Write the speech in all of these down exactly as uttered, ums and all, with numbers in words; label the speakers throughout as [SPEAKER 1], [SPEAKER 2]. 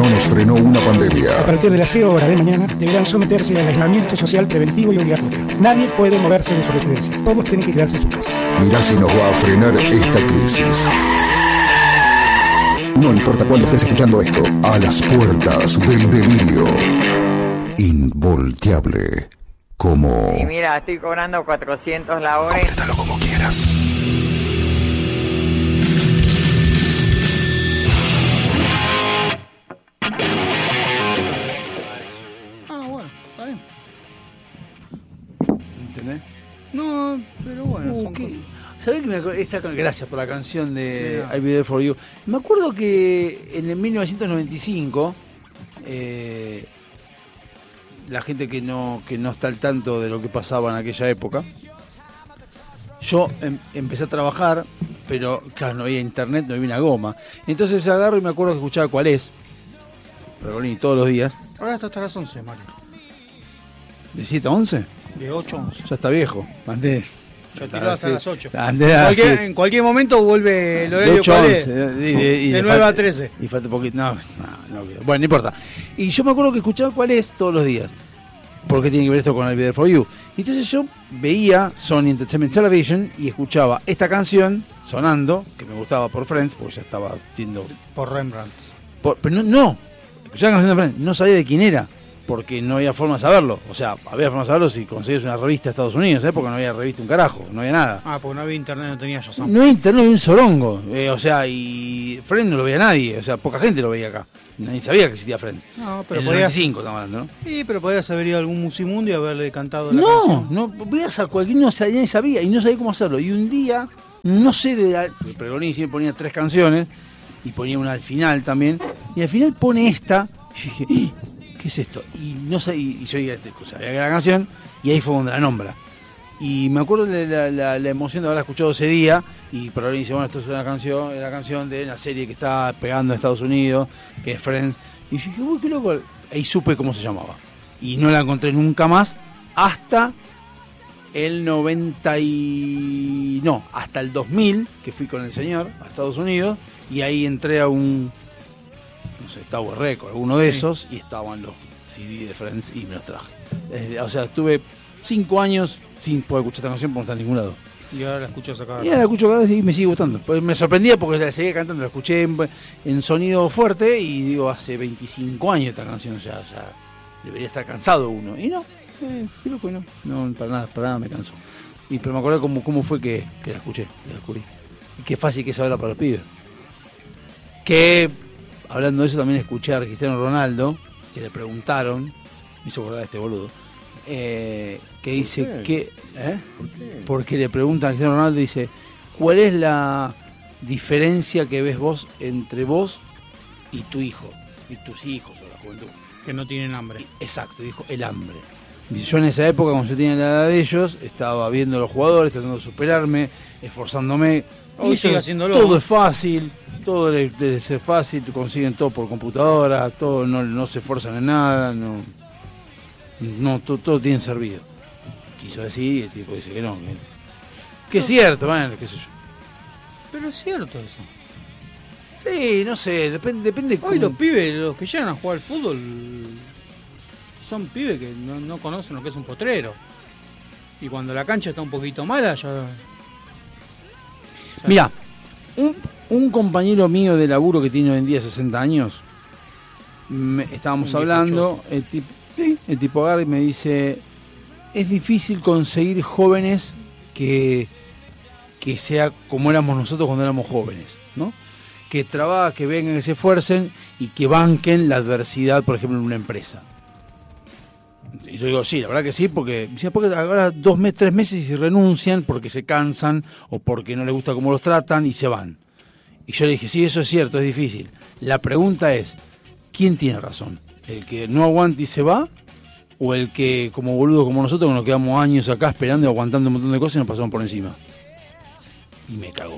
[SPEAKER 1] no nos frenó una pandemia.
[SPEAKER 2] A partir de las cero horas de mañana deberán someterse al aislamiento social preventivo y obligatorio. Nadie puede moverse de su residencia. Todos tienen que quedarse en sus casas.
[SPEAKER 1] Mirá si nos va a frenar esta crisis. No importa cuándo estés escuchando esto, a las puertas del delirio. Involteable. Como...
[SPEAKER 3] Y mira, estoy cobrando cuatrocientos la hora.
[SPEAKER 1] Complétalo como quieras.
[SPEAKER 4] Ah, bueno, está bien. ¿Entendés? No, pero bueno,
[SPEAKER 5] Uh,
[SPEAKER 4] son
[SPEAKER 5] ¿qué?
[SPEAKER 4] cosas.
[SPEAKER 5] ¿Sabés que me acuerdo? Esta, gracias por la canción de
[SPEAKER 4] Yeah.
[SPEAKER 5] I'll Be There For You. Me acuerdo que en el mil novecientos noventa y cinco, eh, la gente que no, que no está al tanto de lo que pasaba en aquella época, yo em, empecé a trabajar, pero claro, no había internet, no había una goma. Entonces agarro y me acuerdo que escuchaba Cuál es, Pergolini, todos los días,
[SPEAKER 4] Ahora está hasta las once, Mario.
[SPEAKER 5] de siete a once.
[SPEAKER 4] De ocho a once.
[SPEAKER 5] Ya está viejo, mandé.
[SPEAKER 4] Ya tiró hasta
[SPEAKER 5] Sí.
[SPEAKER 4] las ocho.
[SPEAKER 5] Andé
[SPEAKER 4] En
[SPEAKER 5] así.
[SPEAKER 4] cualquier, en cualquier momento vuelve el
[SPEAKER 5] De
[SPEAKER 4] horario
[SPEAKER 5] ocho a
[SPEAKER 4] cuál
[SPEAKER 5] once,
[SPEAKER 4] es.
[SPEAKER 5] y de, y
[SPEAKER 4] De
[SPEAKER 5] le
[SPEAKER 4] nueve
[SPEAKER 5] falta-
[SPEAKER 4] a trece.
[SPEAKER 5] Y falta poquito. No, no, no, bueno, no importa. Y yo me acuerdo que escuchaba Cuál es todos los días. ¿Por qué tiene que ver esto con I'll Be There For You? Y entonces yo veía Sony Entertainment Television y escuchaba esta canción sonando, que me gustaba por Friends, porque ya estaba siendo...
[SPEAKER 4] Por Rembrandt.
[SPEAKER 5] por- pero no, no, escuchaba la canción de Friends, no sabía de quién era, porque no había forma de saberlo. O sea, había forma de saberlo si conseguías una revista de Estados Unidos, ¿eh? Porque no había revista un carajo, no había nada.
[SPEAKER 4] Ah, porque no había internet, no tenía Shazam.
[SPEAKER 5] No había internet, no había un sorongo. Eh, o sea, y Friends no lo veía nadie. O sea, poca gente lo veía acá. Nadie sabía que existía Friends.
[SPEAKER 4] No, pero
[SPEAKER 5] en el
[SPEAKER 4] podías,
[SPEAKER 5] noventa y cinco estamos hablando, ¿no?
[SPEAKER 4] sí, pero podías haber ido a algún musimundo y haberle cantado la
[SPEAKER 5] No,
[SPEAKER 4] canción.
[SPEAKER 5] no, veías a cualquier, no sabía, nadie sabía y no sabía cómo hacerlo. Y un día, no sé de la, porque Pergolini siempre ponía tres canciones y ponía una al final también. Y al final pone esta. Y yo dije, "¡Ah! ¿qué es esto?" Y no sé, y, y yo dije, sabía que era la canción, y ahí fue donde la nombra. Y me acuerdo de la, la, la emoción de haberla escuchado ese día. Y Pergolini dice, bueno, esto es una canción, es la canción de la serie que está pegando en Estados Unidos, que es Friends. Y yo dije, uy, qué loco. Ahí supe cómo se llamaba. Y no la encontré nunca más hasta el noventa y... No, hasta el dos mil, que fui con el señor a Estados Unidos. Y ahí entré a un... No sé, Tower Record, alguno de esos. Y estaban los C D de Friends y me los traje. Desde- o sea, estuve cinco años sin poder escuchar esta canción porque no está en ningún lado.
[SPEAKER 4] Y ahora la escuchas acá.
[SPEAKER 5] Y ahora la escucho cada vez y me sigue gustando. Pues me sorprendía porque la seguía cantando, la escuché en, en sonido fuerte y digo, hace veinticinco años esta canción ya, ya debería estar cansado uno. Y no, eh, qué loco, y no, no, para nada, para nada me cansó. Y pero me acuerdo cómo, cómo fue que, que la escuché, la descubrí. Y qué fácil que es saberla para los pibes. Que, hablando de eso, también escuché a Cristiano Ronaldo, que le preguntaron, me hizo acordar de este boludo, eh, que dice que... ¿eh?
[SPEAKER 6] ¿Por qué?
[SPEAKER 5] Porque le preguntan a Cristiano Ronaldo, dice, ¿cuál es la diferencia que ves vos entre vos y tu hijo? Y tus hijos o la juventud.
[SPEAKER 4] Que no tienen hambre.
[SPEAKER 5] Y- exacto, dijo, el hambre. Dice, yo en esa época, cuando yo tenía la edad de ellos, estaba viendo a los jugadores, tratando de superarme, esforzándome.
[SPEAKER 4] Hoy
[SPEAKER 5] Y
[SPEAKER 4] sigue
[SPEAKER 5] eso-
[SPEAKER 4] haciéndolo.
[SPEAKER 5] Todo es fácil, todo debe debe ser fácil, consiguen todo por computadora, todo no, no se esfuerzan en nada, no, no todo, todo tienen servido. Quiso decir y el tipo dice que no, que, que es cierto, bueno, qué sé yo.
[SPEAKER 4] Pero es cierto eso.
[SPEAKER 5] Sí, no sé, depende, depende
[SPEAKER 4] Hoy
[SPEAKER 5] cómo-
[SPEAKER 4] los pibes, los que llegan a jugar al fútbol, son pibes que no, no conocen lo que es un potrero. Y cuando la cancha está un poquito mala, ya... o sea,
[SPEAKER 5] Mirá, un, un compañero mío de laburo que tiene hoy en día sesenta años, me- estábamos
[SPEAKER 4] Un
[SPEAKER 5] hablando, el tipo, sí, el tipo agarra y me dice, es difícil conseguir jóvenes que, que sea como éramos nosotros cuando éramos jóvenes, ¿no? Que trabajen, que vengan, que se esfuercen y que banquen la adversidad, por ejemplo, en una empresa. Y yo digo, sí, la verdad que sí, porque, dice, porque ahora dos meses, tres meses y renuncian porque se cansan o porque no les gusta cómo los tratan y se van. Y yo le dije, sí, eso es cierto, es difícil. La pregunta es, ¿quién tiene razón? ¿El que no aguanta y se va? ¿O el que, como boludo como nosotros, que nos quedamos años acá esperando y aguantando un montón de cosas y nos pasamos por encima? Y me cagó.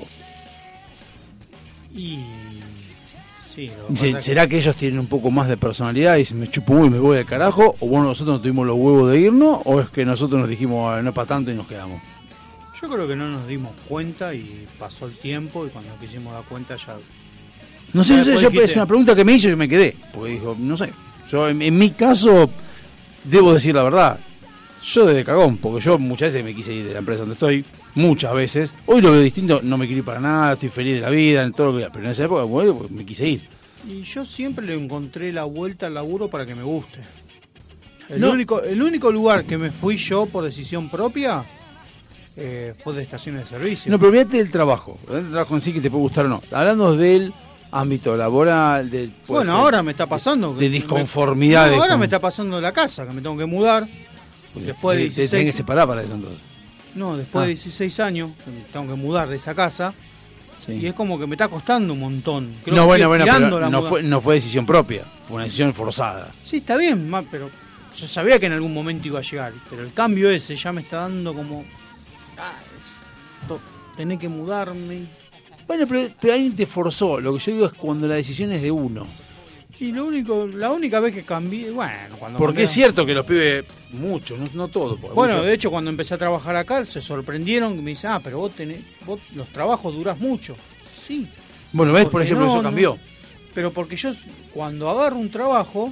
[SPEAKER 4] Y... Sí, lo que
[SPEAKER 5] Dice,
[SPEAKER 4] pasa es
[SPEAKER 5] ¿será que ellos tienen un poco más de personalidad y dicen, me chupo y me voy al carajo? ¿O bueno, nosotros no tuvimos los huevos de irnos? ¿O es que nosotros nos dijimos, "Ah, no es para tanto" y nos quedamos?
[SPEAKER 4] que- yo creo que no nos dimos cuenta y pasó el tiempo y cuando nos quisimos dar cuenta ya
[SPEAKER 5] No sé, no sé,
[SPEAKER 4] Después
[SPEAKER 5] yo,
[SPEAKER 4] dijiste-
[SPEAKER 5] es una pregunta que me hizo y me quedé. Porque dijo, no sé. Yo, en, en mi caso, debo decir la verdad. Yo desde cagón, porque yo muchas veces me quise ir de la empresa donde estoy. Muchas veces. Hoy lo veo distinto, no me quiero ir para nada, estoy feliz de la vida, en todo lo que. Pero en esa época, bueno, me quise ir.
[SPEAKER 4] Y yo siempre le encontré la vuelta al laburo para que me guste. El,
[SPEAKER 5] No.
[SPEAKER 4] único, el único lugar que me fui yo por decisión propia eh, fue de estaciones de servicio.
[SPEAKER 5] No, pero fíjate del trabajo. Del trabajo en sí que te puede gustar o no. Hablando del ámbito laboral, del. puede
[SPEAKER 4] bueno,
[SPEAKER 5] ser,
[SPEAKER 4] ahora me está pasando. que
[SPEAKER 5] de
[SPEAKER 4] me-
[SPEAKER 5] disconformidades
[SPEAKER 4] No, ahora
[SPEAKER 5] con-
[SPEAKER 4] me está pasando en la casa, que me tengo que mudar.
[SPEAKER 5] Pues
[SPEAKER 4] después de
[SPEAKER 5] te- te tenés
[SPEAKER 4] dieciséis
[SPEAKER 5] que separar para eso entonces.
[SPEAKER 4] No, después
[SPEAKER 5] Ah.
[SPEAKER 4] de dieciséis años, que me tengo que mudar de esa casa.
[SPEAKER 5] Sí.
[SPEAKER 4] Y es como que me está costando un montón. Creo
[SPEAKER 5] No,
[SPEAKER 4] que
[SPEAKER 5] bueno,
[SPEAKER 4] estoy
[SPEAKER 5] bueno,
[SPEAKER 4] tirando
[SPEAKER 5] pero
[SPEAKER 4] la
[SPEAKER 5] no
[SPEAKER 4] muda-
[SPEAKER 5] fue, no fue decisión propia, fue una decisión forzada.
[SPEAKER 4] Sí, está bien, ma, pero yo sabía que en algún momento iba a llegar. Pero el cambio ese ya me está dando como. Ah, esto, tener que mudarme.
[SPEAKER 5] Bueno, pero, pero alguien te forzó. Lo que yo digo es cuando la decisión es de uno.
[SPEAKER 4] Y lo único, la única vez que cambié, bueno, cuando
[SPEAKER 5] Porque
[SPEAKER 4] cambié-
[SPEAKER 5] es cierto que los pibes, muchos, no, no todos. porque
[SPEAKER 4] Bueno,
[SPEAKER 5] muchos-
[SPEAKER 4] de hecho, cuando empecé a trabajar acá, se sorprendieron que me dicen, ah, pero vos tenés, vos los trabajos durás mucho. Sí.
[SPEAKER 5] bueno, ves, por
[SPEAKER 4] porque
[SPEAKER 5] ejemplo,
[SPEAKER 4] no,
[SPEAKER 5] eso
[SPEAKER 4] no.
[SPEAKER 5] cambió.
[SPEAKER 4] Pero porque yo, cuando agarro un trabajo,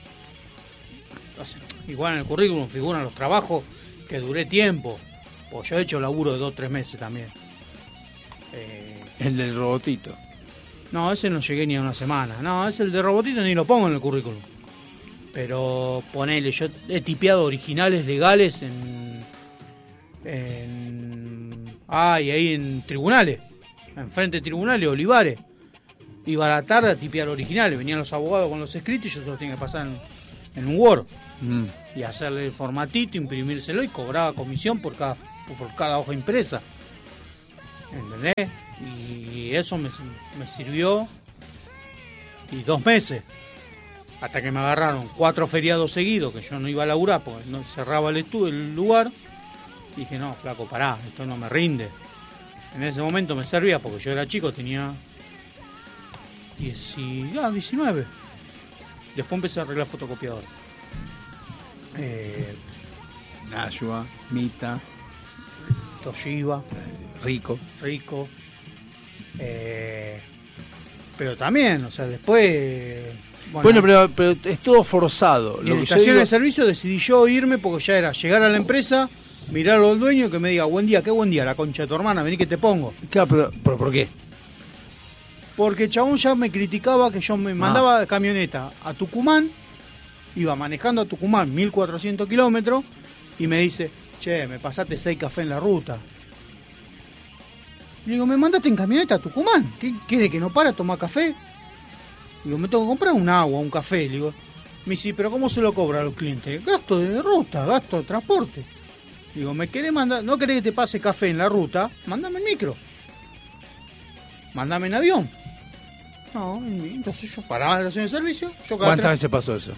[SPEAKER 4] o sea, igual en el currículum figuran los trabajos que duré tiempo. O yo he hecho laburo de dos o tres meses también. Eh,
[SPEAKER 5] El del robotito.
[SPEAKER 4] no, ese no llegué ni a una semana. No, ese el de robotito ni lo pongo en el currículum. Pero ponele, yo he tipeado originales legales en. en ah, y ahí en tribunales. Enfrente de tribunales, Olivares. Iba a la tarde a tipear originales. Venían los abogados con los escritos y yo se los tenía que pasar en, en un Word.
[SPEAKER 5] Mm.
[SPEAKER 4] Y hacerle el formatito, imprimírselo y cobraba comisión por cada, por cada hoja impresa. ¿Entendés? Y eso me, me sirvió. Y dos meses. Hasta que me agarraron cuatro feriados seguidos, que yo no iba a laburar porque no cerraba el, estu- el lugar. Y dije, no, flaco, pará, esto no me rinde. En ese momento me servía porque yo era chico, tenía diez, ah, diecinueve. Después empecé a arreglar fotocopiadora. Eh,
[SPEAKER 5] Nashua, Mita,
[SPEAKER 4] Toshiba,
[SPEAKER 5] Rico.
[SPEAKER 4] Rico. Eh, pero también, o sea, después.
[SPEAKER 5] Bueno, pero, pero es todo forzado.
[SPEAKER 4] Y
[SPEAKER 5] Lo
[SPEAKER 4] en
[SPEAKER 5] que yo
[SPEAKER 4] estación
[SPEAKER 5] digo-
[SPEAKER 4] de servicio decidí yo irme porque ya era llegar a la empresa, mirarlo al dueño que me diga, buen día, qué buen día, la concha de tu hermana, vení que te pongo.
[SPEAKER 5] Claro, pero, pero ¿por qué?
[SPEAKER 4] Porque el chabón ya me criticaba que yo me mandaba de camioneta a Tucumán, iba manejando a Tucumán mil cuatrocientos kilómetros y me dice, che, me pasaste seis cafés en la ruta. Le digo, me mandaste en camioneta a Tucumán, ¿qué quiere que no para a tomar café? Digo, me tengo que comprar un agua, un café. Le digo, me dice, pero ¿cómo se lo cobra a los clientes? Gasto de ruta, gasto de transporte. Digo, ¿me querés mandar? ¿No querés que te pase café en la ruta? Mándame en micro. Mándame en avión. No, entonces yo paraba en la estación de servicio. Yo cada
[SPEAKER 5] ¿Cuántas
[SPEAKER 4] tres-
[SPEAKER 5] veces pasó eso?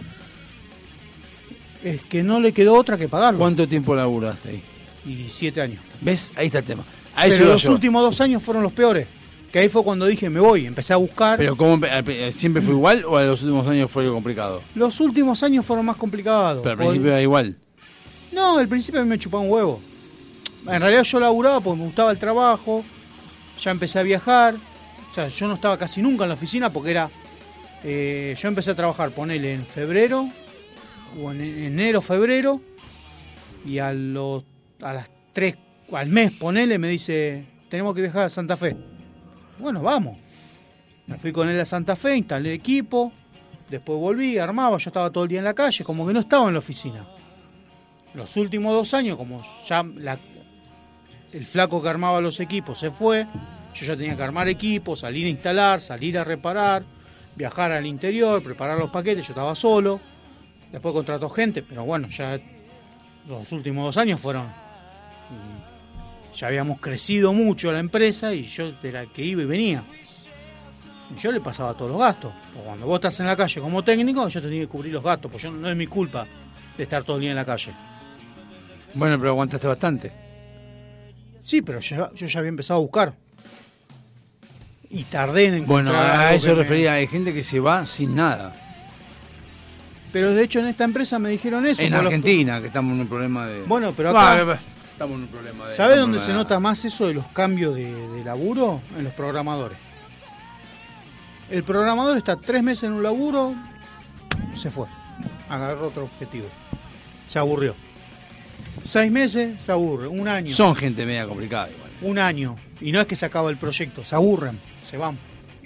[SPEAKER 4] Es que no le quedó otra que pagarlo.
[SPEAKER 5] ¿Cuánto tiempo laburaste ahí?
[SPEAKER 4] Y siete años.
[SPEAKER 5] ¿Ves? Ahí está el tema. A eso
[SPEAKER 4] Pero
[SPEAKER 5] iba
[SPEAKER 4] los
[SPEAKER 5] yo.
[SPEAKER 4] últimos dos años fueron los peores. Que ahí fue cuando dije, me voy. Empecé a buscar.
[SPEAKER 5] Pero ¿cómo, empe- al pri- ¿siempre fue igual o a los últimos años fue algo complicado?
[SPEAKER 4] Los últimos años fueron más complicados.
[SPEAKER 5] Pero al
[SPEAKER 4] Por-
[SPEAKER 5] principio era igual.
[SPEAKER 4] No, al principio a mí me chupaba un huevo. En realidad yo laburaba porque me gustaba el trabajo. Ya empecé a viajar. O sea, yo no estaba casi nunca en la oficina porque era... eh, yo empecé a trabajar, ponele, en febrero. O en enero, febrero. Y a los a las tres, al mes, ponele, me dice, tenemos que viajar a Santa Fe. Bueno, vamos. Me fui con él a Santa Fe, instalé equipo. Después volví, armaba, yo estaba todo el día en la calle, como que no estaba en la oficina. Los últimos dos años, como ya la- el flaco que armaba los equipos se fue, yo ya tenía que armar equipos, salir a instalar, salir a reparar, viajar al interior, preparar los paquetes, yo estaba solo. Después contrató gente, pero bueno, ya los últimos dos años fueron... y ya habíamos crecido mucho la empresa y yo era el que iba y venía. Y yo le pasaba todos los gastos. Porque cuando vos estás en la calle como técnico, yo te tenía que cubrir los gastos, porque yo, no es mi culpa de estar todo el día en la calle.
[SPEAKER 5] Bueno, pero aguantaste bastante.
[SPEAKER 4] Sí, pero yo, yo ya había empezado a buscar. Y tardé en encontrar...
[SPEAKER 5] Bueno, a
[SPEAKER 4] algo
[SPEAKER 5] eso
[SPEAKER 4] que me-
[SPEAKER 5] refería. Hay gente que se va sin nada.
[SPEAKER 4] Pero de hecho en esta empresa me dijeron eso.
[SPEAKER 5] En
[SPEAKER 4] por los-
[SPEAKER 5] Argentina, que estamos en un problema de...
[SPEAKER 4] Bueno, pero acá-
[SPEAKER 5] Ah, estamos en un problema de...
[SPEAKER 4] ¿Sabés
[SPEAKER 5] de
[SPEAKER 4] dónde se
[SPEAKER 5] enfermedad.
[SPEAKER 4] nota más eso de los cambios de, de laburo? En los programadores. El programador está tres meses en un laburo, se fue, agarró otro objetivo, se aburrió. Seis meses, se aburre, un año.
[SPEAKER 5] Son gente media complicada igual.
[SPEAKER 4] Un año, y no es que se acaba el proyecto, se aburren, se van.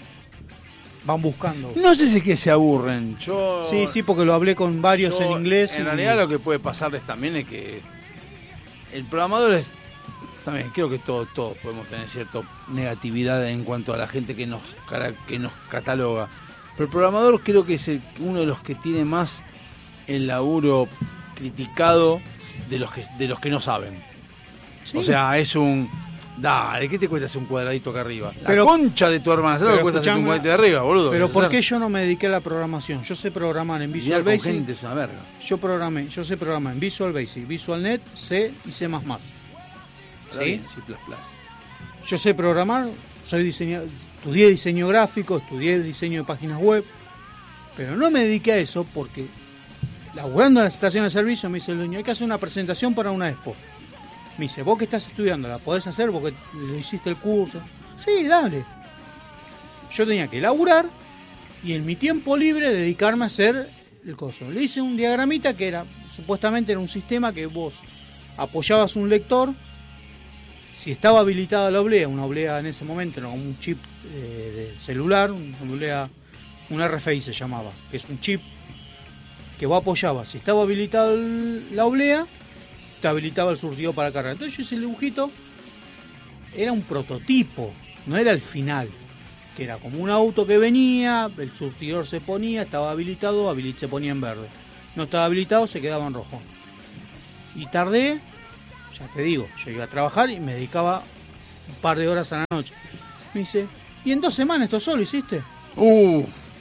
[SPEAKER 4] Van buscando.
[SPEAKER 5] No sé si es que se aburren. Yo,
[SPEAKER 4] sí, sí, porque lo hablé con varios
[SPEAKER 5] yo,
[SPEAKER 4] en inglés.
[SPEAKER 5] En
[SPEAKER 4] y...
[SPEAKER 5] realidad lo que puede pasarles también es que el programador es... También creo que todos todo podemos tener cierta negatividad en cuanto a la gente que nos, que nos cataloga. Pero el programador creo que es el, uno de los que tiene más el laburo criticado de los que, de los que no saben. Sí. O sea, es un... Dale, ¿qué te cuesta hacer un cuadradito acá arriba? La
[SPEAKER 4] pero,
[SPEAKER 5] concha de tu hermana, ¿sabes lo que cuesta hacer un cuadradito de arriba, boludo?
[SPEAKER 4] Pero ¿por qué yo no me dediqué a la programación? Yo sé programar en Visual Basic. Gente es una verga. Yo programé, yo sé programar en Visual Basic, VisualNet, C y C más más. ¿Sí?
[SPEAKER 5] Bien, C plus plus.
[SPEAKER 4] Yo sé programar, soy diseñador, estudié diseño gráfico, estudié diseño de páginas web, pero no me dediqué a eso porque laburando en la estación de servicio me dice el dueño, hay que hacer una presentación para una expo. Me dice, vos que estás estudiando, ¿la podés hacer porque le hiciste el curso? Sí, dale. Yo tenía que laburar y en mi tiempo libre dedicarme a hacer el coso. Le hice un diagramita que era, supuestamente era un sistema que vos apoyabas un lector, si estaba habilitada la oblea, una oblea en ese momento era un chip eh, de celular, una oblea, un R F I se llamaba, que es un chip que vos apoyabas. Si estaba habilitada la oblea, te habilitaba el surtidor para cargar. Entonces yo hice el dibujito, era un prototipo, no era el final, que era como un auto que venía, el surtidor se ponía, estaba habilitado, habilit se ponía en verde. No estaba habilitado, se quedaba en rojo. Y tardé, ya te digo, yo iba a trabajar y me dedicaba un par de horas a la noche. Me dice, ¿y en dos semanas esto solo hiciste?
[SPEAKER 5] Uh.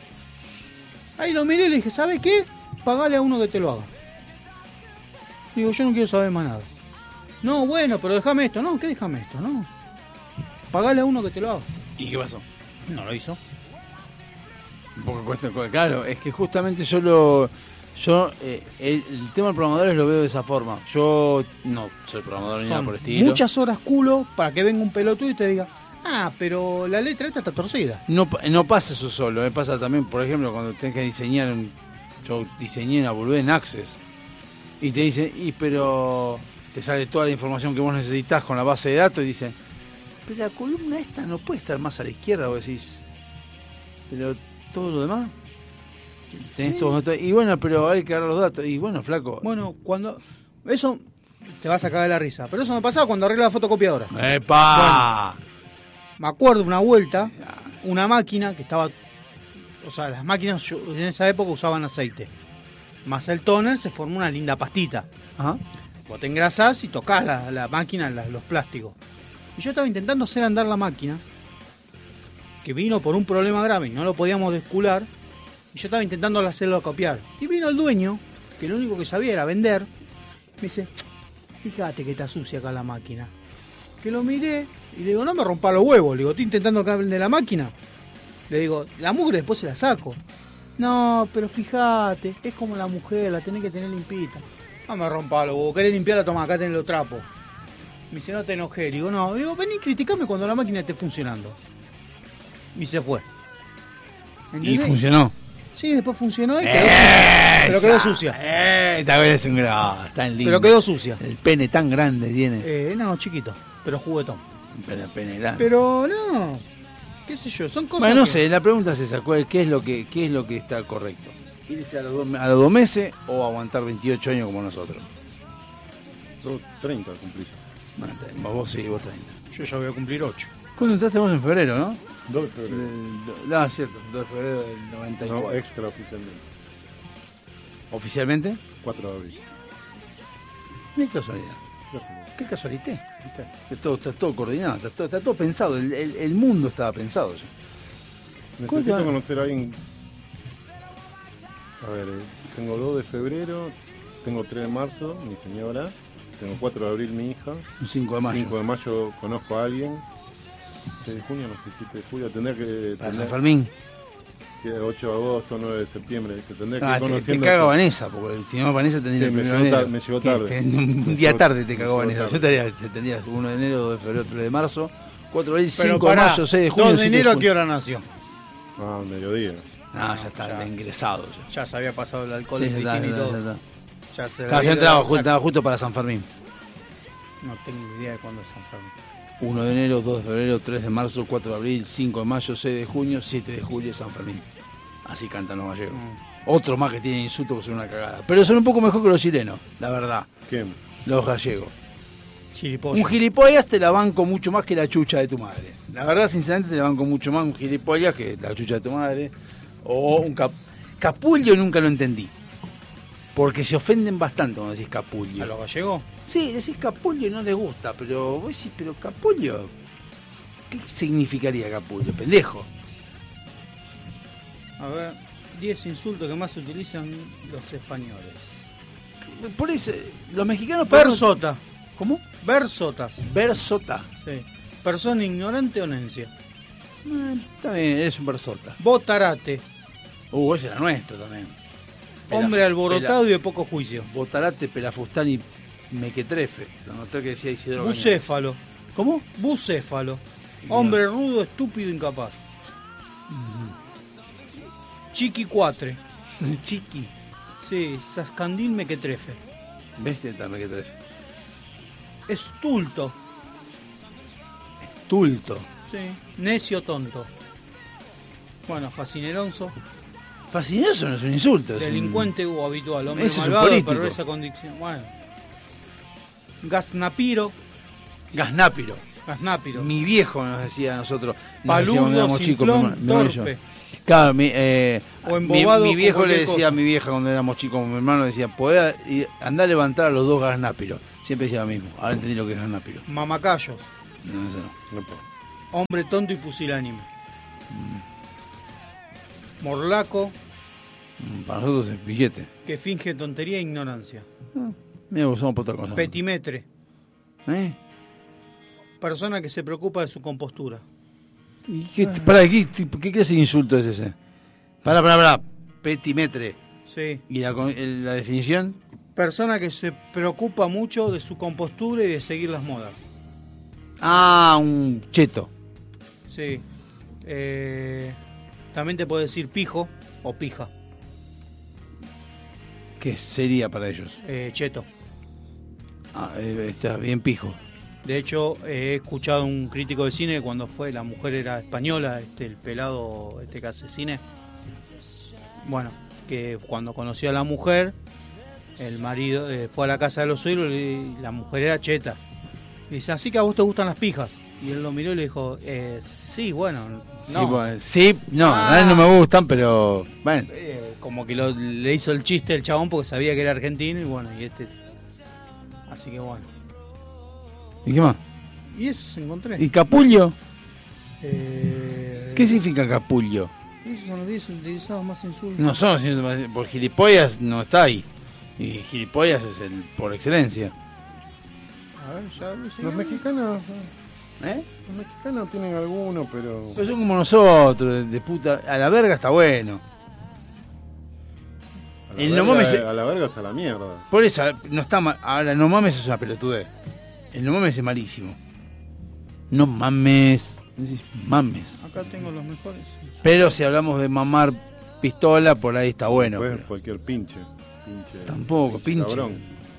[SPEAKER 4] Ahí lo miré y le dije, ¿sabes qué? Pagale a uno que te lo haga. Digo, yo no quiero saber más nada. No, bueno, pero déjame esto. No, ¿qué déjame esto? No. Pagale a uno que te lo haga.
[SPEAKER 5] ¿Y qué pasó?
[SPEAKER 4] No lo hizo.
[SPEAKER 5] Un poco cuesta, claro, es que justamente yo lo... Yo, eh, el, el tema del programador lo veo de esa forma. Yo no soy programador ni nada por el estilo.
[SPEAKER 4] Muchas horas culo para que venga un pelotudo y te diga, ah, pero la letra esta está torcida.
[SPEAKER 5] No, no pasa eso solo, me pasa también, por ejemplo, cuando tenés que diseñar, un, yo diseñé una boludez en Access y te dice, y pero te sale toda la información que vos necesitas con la base de datos y dice, pero la columna esta no puede estar más a la izquierda, vos decís, pero todo lo demás tenés sí. Todos datos, y bueno, pero hay que agarrar los datos, y bueno, flaco.
[SPEAKER 4] Bueno, cuando eso te vas a cagar de la risa, pero eso me pasaba cuando arreglé la fotocopiadora.
[SPEAKER 5] ¡Epa!
[SPEAKER 4] Bueno, me acuerdo una vuelta, una máquina que estaba, o sea, las máquinas en esa época usaban aceite, más el toner se formó una linda pastita.
[SPEAKER 5] Ajá.
[SPEAKER 4] Vos te engrasás y tocás la, la máquina, la, los plásticos. Y yo estaba intentando hacer andar la máquina, que vino por un problema grave y no lo podíamos descular, y yo estaba intentando hacerlo copiar. Y vino el dueño, que lo único que sabía era vender, me dice, fíjate que está sucia acá la máquina. Que lo miré y le digo, no me rompa los huevos, le digo, estoy intentando acá vender la máquina. Le digo, la mugre después se la saco. No, pero fíjate, es como la mujer, la tenés que tener limpita. No me rompa los huevos, querés limpiarla, toma, acá tenés los trapos. Me dice, no te enojé. Le digo, no, digo, vení, criticame cuando la máquina esté funcionando. Y se fue.
[SPEAKER 5] ¿Entendés? Y funcionó.
[SPEAKER 4] Sí, después funcionó y quedó sucia. Pero quedó sucia.
[SPEAKER 5] Eh, esta vez es un grado, tan lindo.
[SPEAKER 4] Pero quedó sucia.
[SPEAKER 5] El pene tan grande tiene.
[SPEAKER 4] Eh, no, chiquito, pero juguetón.
[SPEAKER 5] Pero el pene grande.
[SPEAKER 4] Pero no, qué sé yo, son cosas.
[SPEAKER 5] Bueno, no
[SPEAKER 4] que...
[SPEAKER 5] sé, la pregunta es esa, ¿qué es lo que, qué es lo que está correcto? ¿Irse a los, dos, a los dos meses o aguantar veintiocho años como nosotros?
[SPEAKER 6] Yo treinta cumplí.
[SPEAKER 5] Bueno, vos sí, vos treinta.
[SPEAKER 4] Yo ya voy a cumplir ocho.
[SPEAKER 5] ¿Cuándo entraste vos en febrero, no?
[SPEAKER 6] dos de febrero.
[SPEAKER 5] No, es cierto, dos de febrero del noventa y cuatro.
[SPEAKER 6] No, extra oficialmente.
[SPEAKER 5] ¿Oficialmente?
[SPEAKER 6] cuatro de abril.
[SPEAKER 5] Qué casualidad. Qué casualidad. Está todo, está todo coordinado, está todo, está todo pensado. El, el, el mundo estaba pensado ya.
[SPEAKER 6] Necesito conocer a alguien. A ver, eh, tengo dos de febrero, tengo tres de marzo, mi señora. Tengo cuatro de abril, mi hija.
[SPEAKER 5] Un cinco de mayo.
[SPEAKER 6] cinco de mayo conozco a alguien. seis de junio, no sé, siete de julio. Tendría que.
[SPEAKER 5] Para
[SPEAKER 6] tener,
[SPEAKER 5] San Fermín.
[SPEAKER 6] ocho de agosto, nueve de septiembre. Que tendría
[SPEAKER 5] ah,
[SPEAKER 6] que ir
[SPEAKER 5] te, te caga Vanessa, porque si no Vanessa tendría
[SPEAKER 6] sí,
[SPEAKER 5] el
[SPEAKER 6] me,
[SPEAKER 5] primero
[SPEAKER 6] llegó
[SPEAKER 5] de enero.
[SPEAKER 6] Tar, me llegó tarde.
[SPEAKER 5] Un día tarde te cagó Vanessa. Tarde. Yo tendría, tendría uno de enero, dos de febrero, tres de marzo, cuatro de abril, cinco de mayo, seis de junio.
[SPEAKER 4] dos de enero, ¿a qué hora nació?
[SPEAKER 6] Ah, al mediodía.
[SPEAKER 5] No, ya está
[SPEAKER 4] ya.
[SPEAKER 5] ingresado. Ya,
[SPEAKER 4] Ya se había pasado el alcohol
[SPEAKER 5] Sí,
[SPEAKER 4] en
[SPEAKER 5] ya está,
[SPEAKER 4] bikini y
[SPEAKER 5] ya
[SPEAKER 4] todo.
[SPEAKER 5] está.
[SPEAKER 4] Ya se le
[SPEAKER 5] Claro,
[SPEAKER 4] había
[SPEAKER 5] yo entraba,
[SPEAKER 4] dado
[SPEAKER 5] ju-
[SPEAKER 4] saco.
[SPEAKER 5] entraba justo para San Fermín.
[SPEAKER 4] No tengo idea de cuándo es San Fermín.
[SPEAKER 5] uno de enero, dos de febrero, tres de marzo, cuatro de abril, cinco de mayo, seis de junio, siete de julio, San Fermín. Así cantan los gallegos.
[SPEAKER 4] Mm.
[SPEAKER 5] Otro más que tienen insultos que son una cagada. Pero son un poco mejor que los chilenos, la verdad.
[SPEAKER 6] ¿Quién?
[SPEAKER 5] Los gallegos.
[SPEAKER 4] Gilipollas.
[SPEAKER 5] Un gilipollas te la banco mucho más que la chucha de tu madre. La verdad, sinceramente, te la banco mucho más un gilipollas que la chucha de tu madre. O un cap capullo nunca lo entendí. Porque se ofenden bastante cuando decís capullo.
[SPEAKER 4] ¿A los gallegos?
[SPEAKER 5] Sí, decís capullo y no les gusta, pero vos decís, pero capullo, ¿qué significaría capullo? Pendejo.
[SPEAKER 4] A ver, diez insultos que más se utilizan los españoles.
[SPEAKER 5] Por eso, los mexicanos...
[SPEAKER 4] Versota.
[SPEAKER 5] ¿Cómo?
[SPEAKER 4] Versotas.
[SPEAKER 5] Versota.
[SPEAKER 4] Sí. Persona ignorante o nencia.
[SPEAKER 5] Eh, está bien, es un versota.
[SPEAKER 4] Botarate.
[SPEAKER 5] Uh, ese era nuestro también.
[SPEAKER 4] Hombre
[SPEAKER 5] Pelaf-
[SPEAKER 4] alborotado
[SPEAKER 5] pela-
[SPEAKER 4] y de poco juicio.
[SPEAKER 5] Botarate, pelafustán y mequetrefe. Lo noté que decía Isidro Cañas.
[SPEAKER 4] Bucéfalo.
[SPEAKER 5] ¿Cómo?
[SPEAKER 4] Bucéfalo. Hombre rudo, estúpido, incapaz. Chiquicuatre.
[SPEAKER 5] Chiqui.
[SPEAKER 4] Sí, Sascandil mequetrefe.
[SPEAKER 5] Bestia está mequetrefe.
[SPEAKER 4] Estulto.
[SPEAKER 5] Tulto.
[SPEAKER 4] Sí. Necio tonto. Bueno, fascineronzo.
[SPEAKER 5] Fascinoso no es un insulto. es un-
[SPEAKER 4] Delincuente o habitual. Hombre
[SPEAKER 5] Ese es un
[SPEAKER 4] malvado,
[SPEAKER 5] político.
[SPEAKER 4] perversa condición. Bueno. Gaznapiro.
[SPEAKER 5] Gaznápiro.
[SPEAKER 4] Gaznapiro.
[SPEAKER 5] Mi viejo nos decía a nosotros. Nos
[SPEAKER 4] Paludo,
[SPEAKER 5] decía cuando éramos chicos. mi
[SPEAKER 4] simplón,
[SPEAKER 5] hermano- mi hermano y yo.
[SPEAKER 4] torpe.
[SPEAKER 5] Claro, mi, eh,
[SPEAKER 4] O
[SPEAKER 5] mi,
[SPEAKER 4] embobado
[SPEAKER 5] mi
[SPEAKER 4] con
[SPEAKER 5] viejo le
[SPEAKER 4] cualquier
[SPEAKER 5] decía a
[SPEAKER 4] cosa.
[SPEAKER 5] mi vieja cuando éramos chicos, mi hermano decía, podés ir- andá a levantar a los dos gaznápiros. Siempre decía lo mismo. Ahora entendí lo que es gaznápiro.
[SPEAKER 4] Mamacayo.
[SPEAKER 5] No, eso no.
[SPEAKER 6] No puedo.
[SPEAKER 4] Hombre tonto y pusilánime. Morlaco,
[SPEAKER 5] Mm, Para nosotros es billete.
[SPEAKER 4] que finge tontería e ignorancia.
[SPEAKER 5] Mira, vos somos por otra cosa.
[SPEAKER 4] Petimetre,
[SPEAKER 5] ¿Eh?
[SPEAKER 4] persona que se preocupa de su compostura.
[SPEAKER 5] ¿Y qué, pará, ¿qué, qué clase de insulto es ese? Pará, pará, pará. Petimetre.
[SPEAKER 4] Sí.
[SPEAKER 5] ¿Y la, con- el- la definición?
[SPEAKER 4] Persona que se preocupa mucho de su compostura y de seguir las modas.
[SPEAKER 5] Ah, un cheto.
[SPEAKER 4] Sí. Eh, también te puede decir pijo o pija.
[SPEAKER 5] ¿Qué sería para ellos?
[SPEAKER 4] Eh, cheto.
[SPEAKER 5] Ah, eh, está bien pijo.
[SPEAKER 4] De hecho, eh, he escuchado un crítico de cine que cuando fue, la mujer era española, este, el pelado este que hace cine. Bueno, que cuando conoció a la mujer, el marido eh, fue a la casa de los suegros y la mujer era cheta. Y dice, así que a vos te gustan las pijas. Y él lo miró y le dijo, eh, sí, bueno, no.
[SPEAKER 5] Sí, bueno, sí, no,
[SPEAKER 4] Ah.
[SPEAKER 5] a mí no me gustan, pero bueno.
[SPEAKER 4] Eh, como que lo- le hizo el chiste el chabón porque sabía que era argentino y bueno, y este... Así que bueno.
[SPEAKER 5] ¿Y qué más?
[SPEAKER 4] Y eso se encontré.
[SPEAKER 5] ¿Y capullo?
[SPEAKER 4] Eh,
[SPEAKER 5] ¿Qué significa capullo?
[SPEAKER 4] Esos son los diez utilizados más insultos.
[SPEAKER 5] No son, sino por gilipollas no está ahí. Y gilipollas es el por excelencia.
[SPEAKER 4] A ver, ya lo sé.
[SPEAKER 6] Los mexicanos,
[SPEAKER 5] ¿Eh?
[SPEAKER 6] los mexicanos tienen alguno, pero
[SPEAKER 5] Pero son como nosotros, de, de puta. A la verga está bueno.
[SPEAKER 6] a la,
[SPEAKER 5] el
[SPEAKER 6] verga,
[SPEAKER 5] no mames se-
[SPEAKER 6] a la verga es a la mierda.
[SPEAKER 5] Por eso, no está mal. Ahora, no mames es una pelotudez. El no mames es malísimo. No mames. Decís, mames.
[SPEAKER 4] Acá tengo los mejores.
[SPEAKER 5] Pero si hablamos de mamar pistola, por ahí está bueno.
[SPEAKER 6] Después
[SPEAKER 5] pero
[SPEAKER 6] cualquier pinche, pinche
[SPEAKER 5] tampoco, pinche.
[SPEAKER 6] cabrón.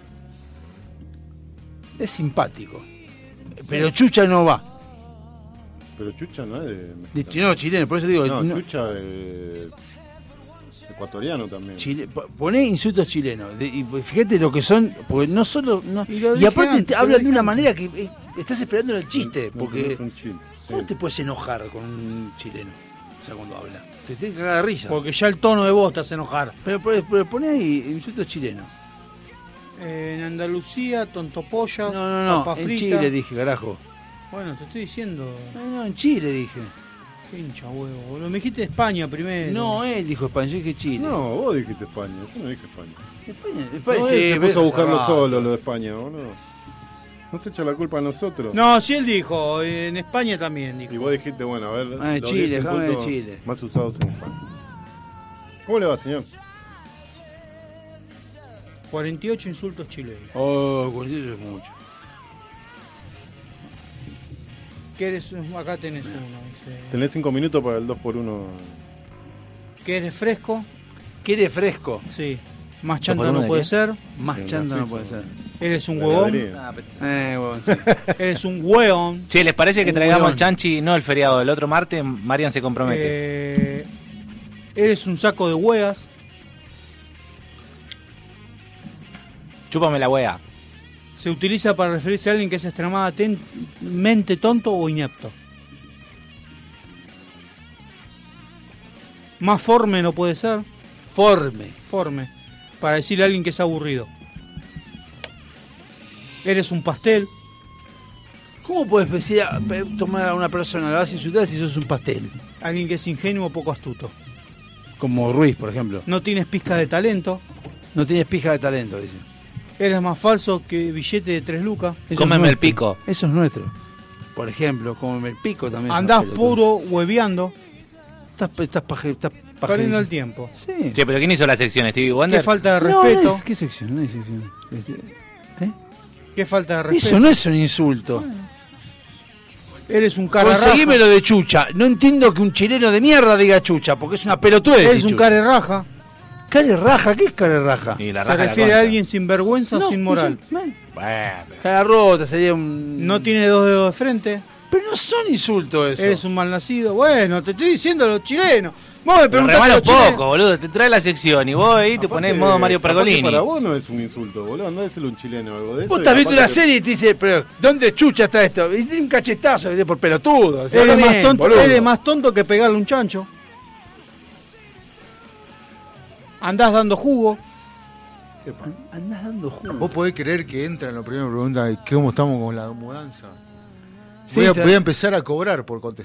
[SPEAKER 5] Es simpático. Pero chucha no va.
[SPEAKER 6] Pero Chucha no es de
[SPEAKER 5] De
[SPEAKER 6] mexicano.
[SPEAKER 5] chino chileno, por eso digo.
[SPEAKER 6] No,
[SPEAKER 5] no-
[SPEAKER 6] Chucha de ecuatoriano también.
[SPEAKER 5] Chile, po- poné insultos chilenos. De- y fíjate lo que son, porque no solo. No,
[SPEAKER 4] Y
[SPEAKER 5] y,
[SPEAKER 4] lo dije
[SPEAKER 5] aparte
[SPEAKER 4] antes,
[SPEAKER 5] te
[SPEAKER 4] lo
[SPEAKER 5] hablan de
[SPEAKER 4] dije
[SPEAKER 5] una
[SPEAKER 4] antes.
[SPEAKER 5] manera que eh, estás esperando el chiste.
[SPEAKER 6] No,
[SPEAKER 5] Porque.
[SPEAKER 6] es un chile.
[SPEAKER 5] ¿Cómo
[SPEAKER 6] Sí.
[SPEAKER 5] te puedes enojar con un chileno? O sea, cuando habla. Te tiene que cagar de risa.
[SPEAKER 4] Porque ya el tono de voz te hace enojar.
[SPEAKER 5] Pero, pero, pero poné ahí insultos chilenos.
[SPEAKER 4] Eh, en Andalucía, tontopollas,
[SPEAKER 5] No, no, no.
[SPEAKER 4] papa
[SPEAKER 5] En
[SPEAKER 4] frita.
[SPEAKER 5] Chile dije, carajo.
[SPEAKER 4] Bueno, te estoy diciendo.
[SPEAKER 5] No, no, en Chile dije.
[SPEAKER 4] Qué hincha huevo, boludo. Me dijiste España primero.
[SPEAKER 5] No, él dijo España, yo dije Chile.
[SPEAKER 6] No, vos dijiste España, yo no dije España.
[SPEAKER 5] España, España
[SPEAKER 6] No,
[SPEAKER 5] sí,
[SPEAKER 6] él se
[SPEAKER 5] pero
[SPEAKER 6] puso a buscarlo
[SPEAKER 5] cerrado.
[SPEAKER 6] solo, lo de España, boludo. No se echa la culpa a nosotros.
[SPEAKER 4] No, sí él dijo. En España también dijo.
[SPEAKER 6] Y vos dijiste, bueno, a ver.
[SPEAKER 5] Ah, de
[SPEAKER 6] los
[SPEAKER 5] Chile,
[SPEAKER 6] diez
[SPEAKER 5] déjame de
[SPEAKER 6] insultos
[SPEAKER 5] Chile.
[SPEAKER 6] Más usados en España. ¿Cómo le va, señor?
[SPEAKER 4] cuarenta y ocho insultos chilenos.
[SPEAKER 5] Oh, cuarenta y ocho es mucho.
[SPEAKER 4] ¿Qué eres? Acá tenés uno. Dice.
[SPEAKER 6] Tenés cinco minutos para el dos por uno
[SPEAKER 4] Que eres fresco.
[SPEAKER 5] Quiere fresco.
[SPEAKER 4] Sí. Más chanta
[SPEAKER 7] ¿Por
[SPEAKER 4] no
[SPEAKER 7] dónde
[SPEAKER 4] puede
[SPEAKER 7] qué?
[SPEAKER 4] ser.
[SPEAKER 5] Más chanta no puede ser.
[SPEAKER 4] Eres un
[SPEAKER 6] La
[SPEAKER 4] huevón.
[SPEAKER 6] heladería.
[SPEAKER 5] Eh, huevón, sí.
[SPEAKER 4] Eres un hueón.
[SPEAKER 7] Che, ¿les parece que
[SPEAKER 5] Un
[SPEAKER 7] traigamos
[SPEAKER 5] hueón.
[SPEAKER 7] el chanchi no el feriado del otro martes? Marian se compromete.
[SPEAKER 4] Eh, eres un saco de hueas.
[SPEAKER 7] Chúpame la wea.
[SPEAKER 4] Se utiliza para referirse a alguien que es extremadamente tonto o inepto. Más forme no puede ser.
[SPEAKER 5] Forme.
[SPEAKER 4] Forme. Para decirle a alguien que es aburrido. Eres un pastel.
[SPEAKER 5] ¿Cómo puedes decir a- pe- tomar a una persona, la vas a insultar si sos un pastel?
[SPEAKER 4] Alguien que es ingenuo o poco astuto.
[SPEAKER 5] Como Ruiz, por ejemplo.
[SPEAKER 4] No tienes pizca de talento.
[SPEAKER 5] No tienes pija de talento, dice.
[SPEAKER 4] Eres más falso que billete de tres lucas.
[SPEAKER 5] Eso es
[SPEAKER 7] Cómeme el
[SPEAKER 5] nuestro.
[SPEAKER 7] pico.
[SPEAKER 5] Eso es nuestro. Por ejemplo, cómeme el pico también. es
[SPEAKER 4] Andás
[SPEAKER 5] una pelotuda.
[SPEAKER 4] puro hueveando.
[SPEAKER 5] Estás, estás, paje, estás
[SPEAKER 4] Perdiendo
[SPEAKER 5] pajerísimo.
[SPEAKER 4] el tiempo.
[SPEAKER 5] Sí.
[SPEAKER 7] Che, pero ¿quién hizo la sección? ¿Stevie
[SPEAKER 4] Qué
[SPEAKER 7] Wonder?
[SPEAKER 4] falta de
[SPEAKER 5] No,
[SPEAKER 4] respeto.
[SPEAKER 5] no es- ¿qué sección? No hay sección. ¿Eh?
[SPEAKER 4] Qué falta de respeto.
[SPEAKER 5] Eso no es un insulto.
[SPEAKER 4] Eres un cara raja.
[SPEAKER 5] Conseguímelo de chucha. No entiendo que un chileno de mierda diga chucha, porque es una pelotuda
[SPEAKER 4] Eres
[SPEAKER 5] decir
[SPEAKER 4] un
[SPEAKER 5] chucha.
[SPEAKER 4] care raja.
[SPEAKER 5] Care raja, ¿qué es care raja?
[SPEAKER 7] Y la
[SPEAKER 4] Se
[SPEAKER 7] raja de la
[SPEAKER 4] refiere a
[SPEAKER 7] concha.
[SPEAKER 4] alguien sin vergüenza o sin moral.
[SPEAKER 5] escucha, man,
[SPEAKER 7] Bueno,
[SPEAKER 5] cara rota sería un.
[SPEAKER 4] No tiene dos dedos de frente.
[SPEAKER 5] Pero no son insultos eso.
[SPEAKER 4] Eres un malnacido. Bueno, te estoy diciendo a los chilenos. Vos me
[SPEAKER 7] pero
[SPEAKER 4] preguntaste a
[SPEAKER 7] remala
[SPEAKER 4] los
[SPEAKER 7] un
[SPEAKER 4] chilenos.
[SPEAKER 7] poco, boludo. Te trae la sección y vos ahí te
[SPEAKER 6] Aparte,
[SPEAKER 7] ponés en modo Mario
[SPEAKER 6] aparte
[SPEAKER 7] Pergolini.
[SPEAKER 6] Para vos no es un insulto, boludo. Andá a decirle a un chileno o algo de eso.
[SPEAKER 5] Vos
[SPEAKER 6] y
[SPEAKER 5] estás viendo
[SPEAKER 6] aparte
[SPEAKER 5] la
[SPEAKER 6] te-
[SPEAKER 5] serie y te dice, pero ¿dónde chucha está esto? Y tiene un cachetazo ¿viste? Por pelotudo. O sea,
[SPEAKER 4] Eres,
[SPEAKER 5] habla
[SPEAKER 4] más
[SPEAKER 5] bien,
[SPEAKER 4] tonto,
[SPEAKER 5] boludo.
[SPEAKER 4] eres más tonto que pegarle un chancho. Andás dando jugo.
[SPEAKER 5] Andás dando jugo.
[SPEAKER 8] ¿Vos podés creer que entra en la primera pregunta de cómo estamos con la mudanza?
[SPEAKER 5] Sí,
[SPEAKER 8] voy, a,
[SPEAKER 5] está-
[SPEAKER 8] voy a empezar a cobrar por contestar.